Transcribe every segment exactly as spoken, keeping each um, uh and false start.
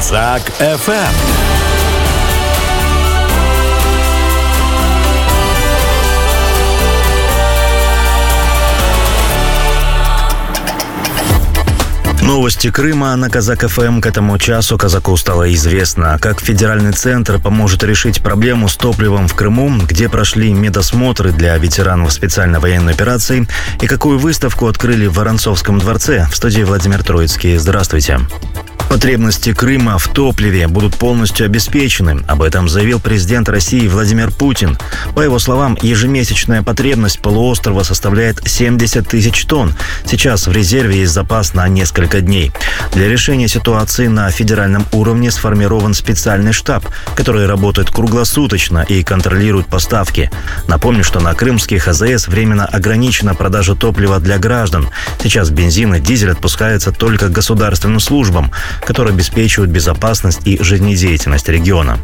Казак эф эм. Новости Крыма на Казак эф эм. К этому часу казаку стало известно, как федеральный центр поможет решить проблему с топливом в Крыму, где прошли медосмотры для ветеранов специальной военной операции и какую выставку открыли в Воронцовском дворце. В студии Владимир Троицкий. Здравствуйте. Потребности Крыма в топливе будут полностью обеспечены. Об этом заявил президент России Владимир Путин. По его словам, ежемесячная потребность полуострова составляет семьдесят тысяч тонн. Сейчас в резерве есть запас на несколько дней. Для решения ситуации на федеральном уровне сформирован специальный штаб, который работает круглосуточно и контролирует поставки. Напомню, что на крымских а зэ эс временно ограничена продажа топлива для граждан. Сейчас бензин и дизель отпускаются только государственным службам, которые обеспечивают безопасность и жизнедеятельность региона.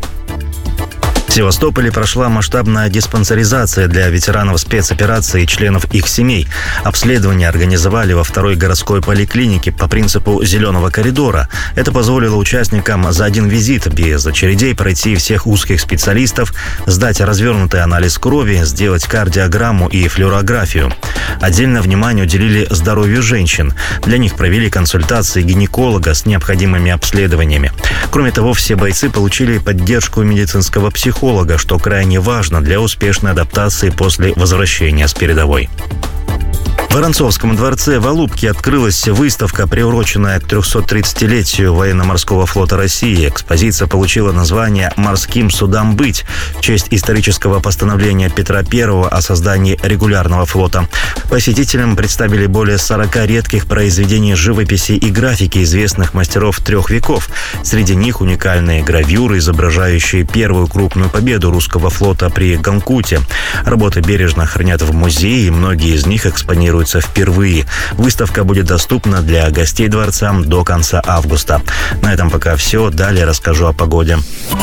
В Севастополе прошла масштабная диспансеризация для ветеранов спецоперации и членов их семей. Обследование организовали во второй городской поликлинике по принципу «зеленого коридора». Это позволило участникам за один визит без очередей пройти всех узких специалистов, сдать развернутый анализ крови, сделать кардиограмму и флюорографию. Отдельное внимание уделили здоровью женщин. Для них провели консультации гинеколога с необходимыми обследованиями. Кроме того, все бойцы получили поддержку медицинского психолога, что крайне важно для успешной адаптации после возвращения с передовой. В Воронцовском дворце в Алупке открылась выставка, приуроченная к трехсотридцатилетию военно-морского флота России. Экспозиция получила название «Морским судам быть» в честь исторического постановления Петра Первого о создании регулярного флота. Посетителям представили более сорока редких произведений живописи и графики известных мастеров трех веков. Среди них уникальные гравюры, изображающие первую крупную победу русского флота при Галкуте. Работы бережно хранят в музее, и многие из них экспонируют впервые. Выставка будет доступна для гостей дворца до конца августа. На этом пока все. Далее расскажу о погоде.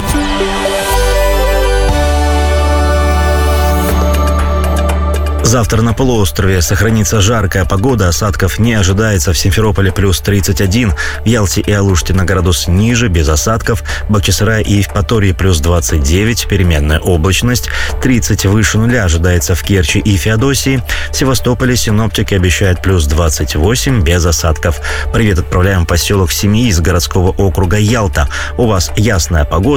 Завтра на полуострове сохранится жаркая погода, осадков не ожидается. В Симферополе плюс тридцать один, в Ялте и Алуште на градус ниже, без осадков, в Бахчисарае и Евпатории плюс двадцать девять, переменная облачность, тридцать выше нуля ожидается в Керчи и Феодосии. В Севастополе синоптики обещают плюс двадцать восемь, без осадков. Привет отправляем в поселок Семьи из городского округа Ялта. У вас ясная погода.